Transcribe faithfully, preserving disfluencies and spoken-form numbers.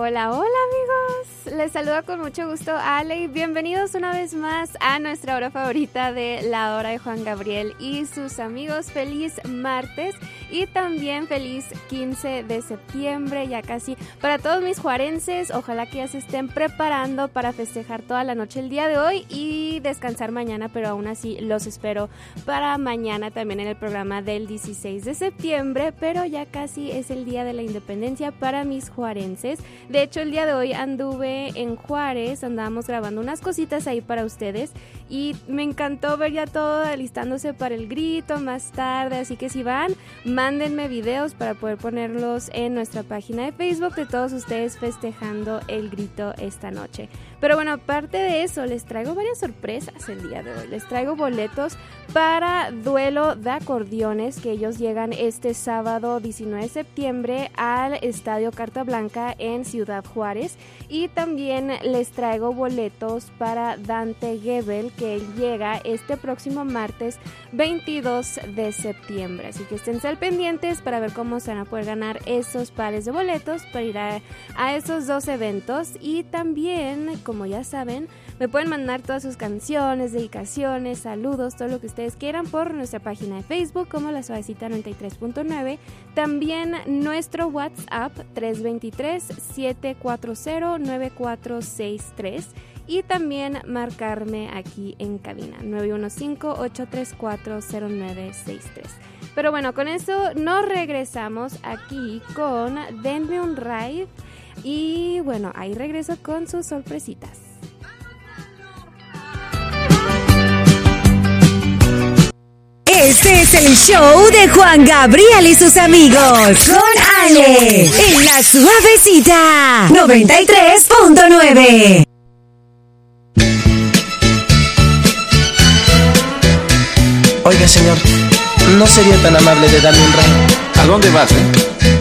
Hola, hola amigos, les saludo con mucho gusto Ale y bienvenidos una vez más a nuestra hora favorita de La Hora de Juan Gabriel y sus amigos. Feliz martes y también feliz quince de septiembre, ya casi para todos mis juarenses. Ojalá que ya se estén preparando para festejar toda la noche el día de hoy y descansar mañana, pero aún así los espero para mañana también en el programa del dieciséis de septiembre, pero ya casi es el día de la independencia para mis juarenses. De hecho, el día de hoy anduve en Juárez, andábamos grabando unas cositas ahí para ustedes y me encantó ver ya todo alistándose para el grito más tarde, así que si van, mándenme videos para poder ponerlos en nuestra página de Facebook de todos ustedes festejando el grito esta noche. Pero bueno, aparte de eso, les traigo varias sorpresas el día de hoy. Les traigo boletos para Duelo de Acordeones, que ellos llegan este sábado diecinueve de septiembre al Estadio Carta Blanca en Ciudad Juárez. Y también les traigo boletos para Dante Gebel, que él llega este próximo martes veintidós de septiembre. Así que estén al pendientes para ver cómo se van a poder ganar esos pares de boletos para ir a, a esos dos eventos. Y también, como ya saben, me pueden mandar todas sus canciones, dedicaciones, saludos, todo lo que ustedes quieran por nuestra página de Facebook como La Suavecita noventa y tres punto nueve. También nuestro WhatsApp tres dos tres, siete cuatro cero, nueve cuatro seis tres. Y también marcarme aquí en cabina nueve uno cinco, ocho tres cuatro, cero nueve seis tres. Pero bueno, con eso nos regresamos aquí con Denme un Ride. Y bueno, ahí regreso con sus sorpresitas. Este es el show de Juan Gabriel y sus amigos. Con Ale, en La Suavecita noventa y tres punto nueve. Oiga, señor, ¿no sería tan amable de darme un ride? ¿A dónde vas, eh?